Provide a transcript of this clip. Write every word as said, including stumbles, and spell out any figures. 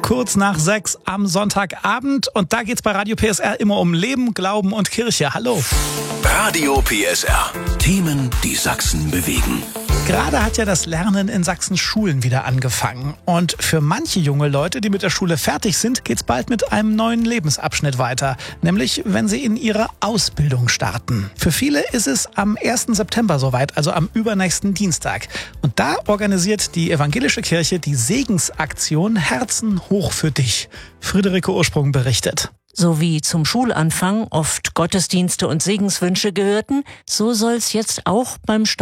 Kurz nach sechs am Sonntagabend. Und da geht's bei Radio P S R immer um Leben, Glauben und Kirche. Hallo. Radio P S R. Themen, die Sachsen bewegen. Gerade hat ja das Lernen in Sachsens Schulen wieder angefangen. Und für manche junge Leute, die mit der Schule fertig sind, geht's bald mit einem neuen Lebensabschnitt weiter. Nämlich, wenn sie in ihre Ausbildung starten. Für viele ist es am ersten September soweit, also am übernächsten Dienstag. Und da organisiert die evangelische Kirche die Segensaktion Herzen hoch für dich. Friederike Ursprung berichtet. So wie zum Schulanfang oft Gottesdienste und Segenswünsche gehörten, so soll's jetzt auch beim